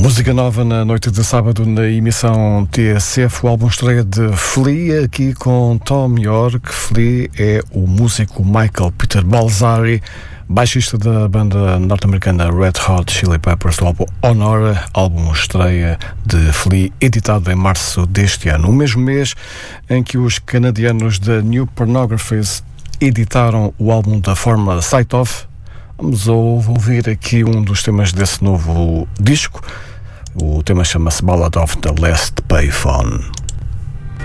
Música nova na noite de sábado na emissão TSF, o álbum estreia de Flea, aqui com Thom Yorke. Flea é o músico Michael Peter Balzari, baixista da banda norte-americana Red Hot Chili Peppers, do álbum Honor, álbum estreia de Flea, editado em março deste ano, o mesmo mês em que os canadianos da New Pornographies editaram o álbum da fórmula Sight Off. Vamos ouvir aqui um dos temas desse novo disco. O tema chama-se Ballad of the Last Payphone.